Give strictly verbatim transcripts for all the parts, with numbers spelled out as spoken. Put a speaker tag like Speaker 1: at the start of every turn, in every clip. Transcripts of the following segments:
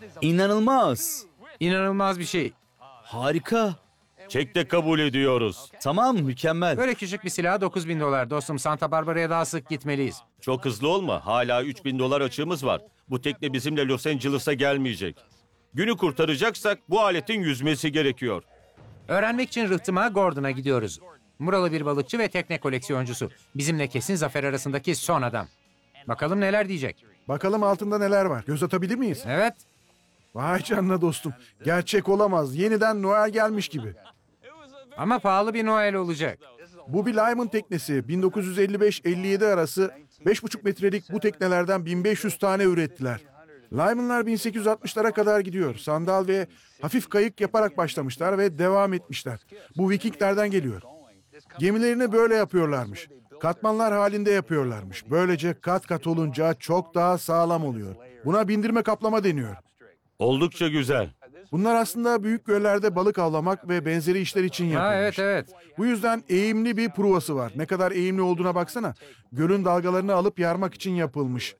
Speaker 1: İnanılmaz.
Speaker 2: İnanılmaz bir şey.
Speaker 1: Harika.
Speaker 3: Çek de kabul ediyoruz.
Speaker 1: Tamam, mükemmel.
Speaker 2: Böyle küçük bir silaha dokuz bin dolar. Dostum, Santa Barbara'ya daha sık gitmeliyiz.
Speaker 3: Çok hızlı olma. Hala üç bin dolar açığımız var. Bu tekne bizimle Los Angeles'a gelmeyecek. Günü kurtaracaksak bu aletin yüzmesi gerekiyor.
Speaker 2: Öğrenmek için rıhtıma Gordon'a gidiyoruz. Muralı bir balıkçı ve tekne koleksiyoncusu. Bizimle kesin zafer arasındaki son adam. Bakalım neler diyecek.
Speaker 4: Bakalım altında neler var. Göz atabilir miyiz?
Speaker 2: Evet.
Speaker 4: Vay canına dostum. Gerçek olamaz. Yeniden Noel gelmiş gibi.
Speaker 2: Ama pahalı bir Noel olacak.
Speaker 4: Bu bir Lyman teknesi. bin dokuz yüz elli beş elli yedi arası beş buçuk metrelik bu teknelerden bin beş yüz tane ürettiler. Lyman'lar bin sekiz yüz altmışlara kadar gidiyor. Sandal ve hafif kayık yaparak başlamışlar ve devam etmişler. Bu Vikinglerden geliyor. Gemilerini böyle yapıyorlarmış. Katmanlar halinde yapıyorlarmış. Böylece kat kat olunca çok daha sağlam oluyor. Buna bindirme kaplama deniyor.
Speaker 3: Oldukça güzel.
Speaker 4: Bunlar aslında büyük göllerde balık avlamak ve benzeri işler için yapılmış.
Speaker 2: Ha, evet evet.
Speaker 4: Bu yüzden eğimli bir pruvası var. Ne kadar eğimli olduğuna baksana. Gölün dalgalarını alıp yarmak için yapılmış.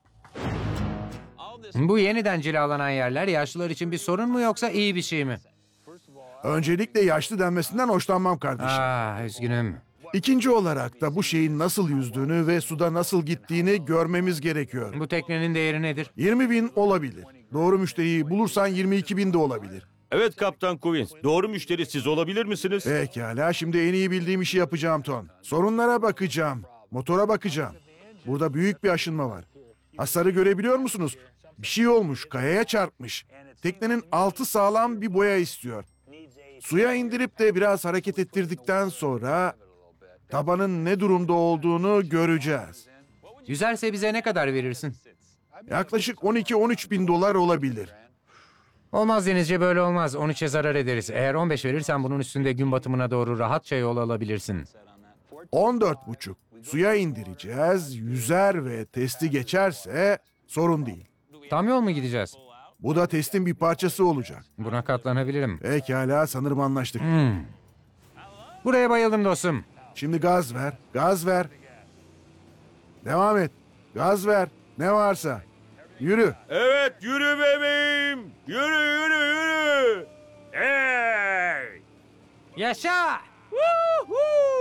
Speaker 2: Bu yeniden cilalanan yerler yaşlılar için bir sorun mu yoksa iyi bir şey mi?
Speaker 4: Öncelikle yaşlı denmesinden hoşlanmam kardeşim.
Speaker 2: Ah, üzgünüm.
Speaker 4: İkinci olarak da bu şeyin nasıl yüzdüğünü ve suda nasıl gittiğini görmemiz gerekiyor.
Speaker 2: Bu teknenin değeri nedir?
Speaker 4: yirmi bin olabilir. Doğru müşteriyi bulursan yirmi iki bin de olabilir.
Speaker 3: Evet Kaptan Quinn. Doğru müşteri siz olabilir misiniz?
Speaker 4: Pekala, şimdi en iyi bildiğim işi yapacağım Ton. Sorunlara bakacağım. Motora bakacağım. Burada büyük bir aşınma var. Hasarı görebiliyor musunuz? Bir şey olmuş, kayaya çarpmış. Teknenin altı sağlam bir boya istiyor. Suya indirip de biraz hareket ettirdikten sonra tabanın ne durumda olduğunu göreceğiz.
Speaker 2: Yüzerse bize ne kadar verirsin?
Speaker 4: Yaklaşık on iki on üç bin dolar olabilir.
Speaker 2: Olmaz Denizci, böyle olmaz. on üçe zarar ederiz. Eğer on beş verirsen bunun üstünde gün batımına doğru rahatça yol alabilirsin.
Speaker 4: on dört buçuk. Suya indireceğiz, yüzer ve testi geçerse sorun değil.
Speaker 2: Tam yol mu gideceğiz?
Speaker 4: Bu da testin bir parçası olacak.
Speaker 2: Buna katlanabilirim.
Speaker 4: Pekala, sanırım anlaştık.
Speaker 2: Buraya bayıldım dostum.
Speaker 4: Şimdi gaz ver, gaz ver. Devam et, gaz ver. Ne varsa. Yürü.
Speaker 3: Evet yürü bebeğim. Yürü yürü yürü. Hey!
Speaker 2: Yaşa!